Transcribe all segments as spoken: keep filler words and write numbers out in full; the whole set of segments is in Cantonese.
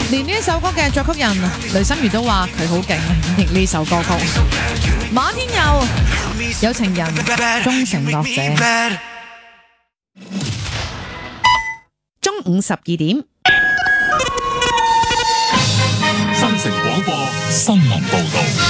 連呢一首歌嘅作曲人雷心如都話佢好勁演繹呢首歌曲。馬天佑有情人終承諾者。中午十二點， 新城廣播新聞報道。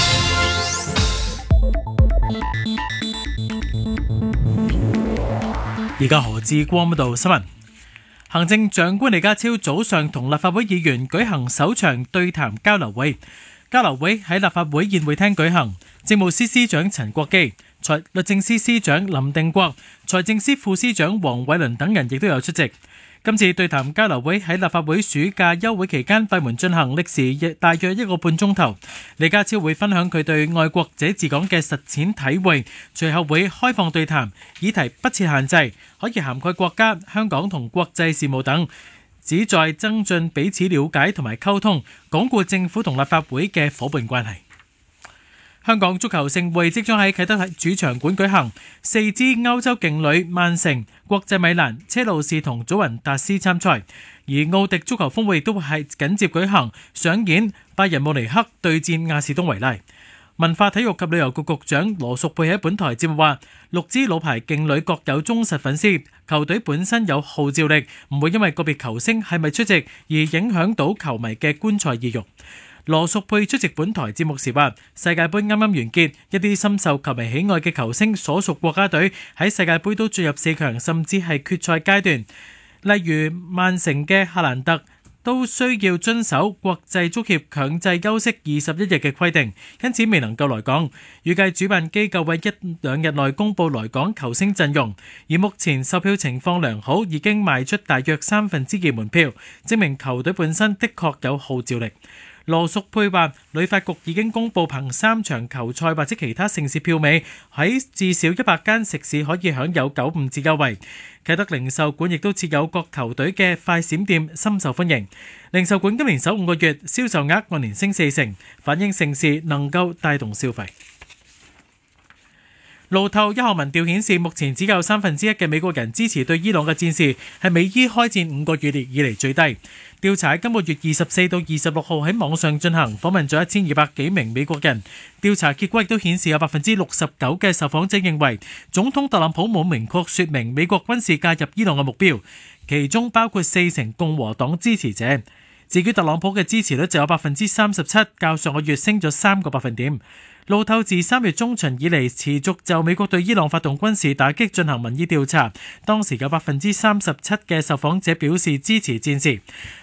而家何志光報道新聞。行政長官李家超早上同立法會議員舉行首場對談交流會，交流會喺立法會宴會廳舉行。政務司司長陳國基、財律政司司長林定國、財政司副司長黃偉綸等人亦都有出席。今次對談交流會喺立法會暑假休會期間閉門進行，歷時亦大約一個半鐘頭。李家超會分享佢對愛國者治港嘅實踐體會，隨後會開放對談，議題不設限制，可以涵蓋國家、香港同國際事務等，旨在增進彼此了解同埋溝通，鞏固政府同立法會嘅夥伴關係。香港足球盛會即將喺啟德主場館舉行，四支歐洲勁旅曼城、國際米蘭、車路士同祖雲達斯參賽，而奧迪足球峰會亦都係緊接舉行，上演拜仁慕尼黑對戰亞士東維拉。文化體育及旅遊局局長羅淑佩喺本台節目話，六支老牌勁旅各有忠實粉絲，球隊本身有號召力，唔會因為個別球星係咪出席而影響到球迷嘅觀賽意欲。羅淑佩出席本台節目時話，世界盃啱啱完結，一啲深受球迷喜愛嘅球星所屬國家隊喺世界盃都進入四強甚至係決賽階段，例如曼城嘅夏蘭特都需要遵守國際足協強制休息二十一日嘅規定，因此未能夠來港。預計主辦機構會一兩日內公佈來港球星陣容，而目前售票情況良好，已經賣出大約三分之二門票，證明球隊本身的確有號召力。羅淑佩話，旅發局已經公佈憑三場球賽或者其他盛事票尾，喺至少一百間食肆可以享有九五折優惠。啟德零售館亦都設有各球隊嘅快閃店，深受歡迎。零售館今年首五個月銷售額按年升四成，反映盛事能夠帶動消費。路透一項民調顯示，目前只有三分之一嘅美國人支持對伊朗嘅戰事，係美伊開戰五個月以嚟最低。調查喺今個月二十四到二十六號喺網上進行，訪問咗一千二百幾名美國人。調查結果亦都顯示有百分之六十九嘅受訪者認為總統特朗普冇明確說明美國軍事介入伊朗嘅目標，其中包括四成共和黨支持者。至於特朗普嘅支持率就有百分之三十七，較上個月升咗三個百分點。路透自三月中旬以嚟持續就美國對伊朗發動軍事打擊進行民意調查，當時有百分之三十七嘅受訪者表示支持戰事。